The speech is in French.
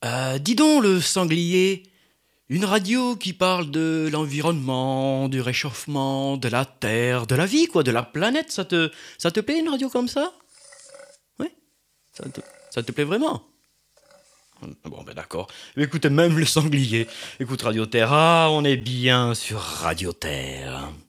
Dis donc, le sanglier, une radio qui parle de l'environnement, du réchauffement, de la Terre, de la vie, quoi, de la planète, ça te plaît une radio comme ça? Oui? Ça te plaît vraiment? Bon, ben d'accord. Écoutez, même le sanglier. Écoute, Radio Terre, ah, on est bien sur Radio Terre.